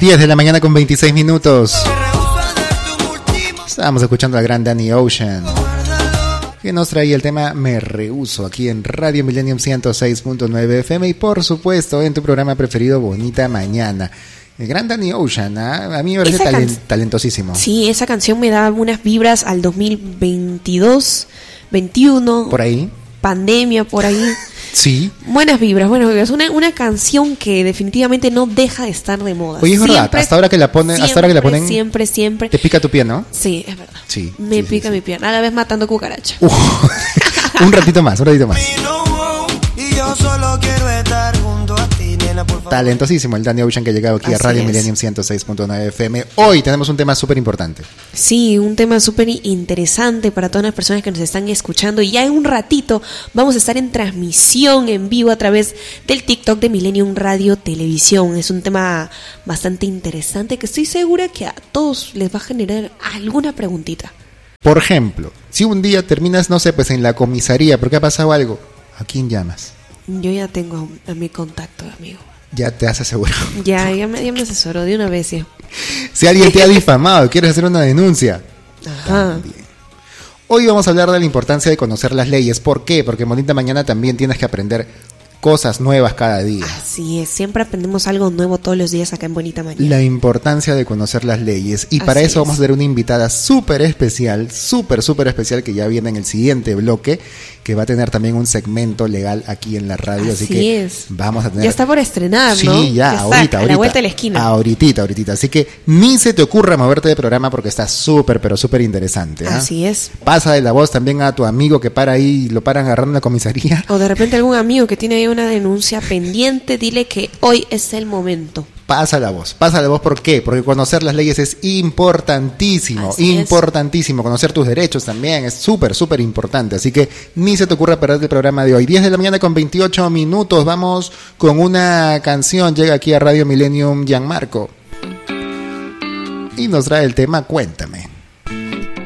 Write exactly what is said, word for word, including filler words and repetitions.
diez de la mañana con veintiséis minutos. Estábamos escuchando al gran Danny Ocean, que nos traía el tema Me Rehuso aquí en Radio Millennium ciento seis punto nueve F M y por supuesto en tu programa preferido Bonita Mañana. El gran Danny Ocean, ¿eh? A mí me parece talen- can- talentosísimo. Sí, esa canción me da unas vibras al dos mil veintidós, veintiuno. Por ahí. Pandemia, por ahí. Sí. Buenas vibras, buenas vibras. Una, una canción que definitivamente no deja de estar de moda. Oye, es siempre, verdad, hasta ahora que la ponen, siempre, hasta ahora que la ponen, siempre, siempre. Te pica tu pie, ¿no? Sí, es verdad. Sí. Me sí, pica sí, mi sí. pie. A la vez matando cucaracha. Uh, un ratito más, un ratito más. Y yo solo quiero estar junto a ti, nena, por favor. Talentosísimo el Danny Ocean que ha llegado aquí Así a Radio es. Millennium ciento seis punto nueve F M. Hoy tenemos un tema súper importante. Sí, un tema súper interesante para todas las personas que nos están escuchando. Y ya en un ratito vamos a estar en transmisión en vivo a través del TikTok de Millennium Radio Televisión. Es un tema bastante interesante que estoy segura que a todos les va a generar alguna preguntita. Por ejemplo, si un día terminas, no sé, pues en la comisaría porque ha pasado algo, ¿a quién llamas? Yo ya tengo a, a mi contacto, amigo. Ya te has asegurado. Ya, ya me, ya me asesoró de una vez ya. Si alguien te ha difamado, quieres hacer una denuncia. Ajá. Hoy vamos a hablar de la importancia de conocer las leyes. ¿Por qué? Porque en Bonita Mañana también tienes que aprender cosas nuevas cada día. Así es, siempre aprendemos algo nuevo todos los días acá en Bonita Mañana. La importancia de conocer las leyes. Y para Así eso vamos es. a tener una invitada súper especial, súper, súper especial que ya viene en el siguiente bloque, que va a tener también un segmento legal aquí en la radio. Así, Así que es. vamos a tener... Ya está por estrenar, Sí, ¿no? ya, Ya está, ahorita, a ahorita. la vuelta de la esquina. Ahorita, ahorita. Así que ni se te ocurra moverte de programa porque está súper, pero súper interesante. ¿Ah? Así es. Pasa de la voz también a tu amigo que para ahí y lo paran agarrando en la comisaría. O de repente algún amigo que tiene ahí una denuncia pendiente, dile que hoy es el momento. Pasa la voz, pasa la voz, ¿por qué? Porque conocer las leyes es importantísimo, Así es. importantísimo. Conocer tus derechos también es súper, súper importante. Así que ni se te ocurra perder el programa de hoy. diez de la mañana con veintiocho minutos. Vamos con una canción. Llega aquí a Radio Millennium Gianmarco y nos trae el tema Cuéntame.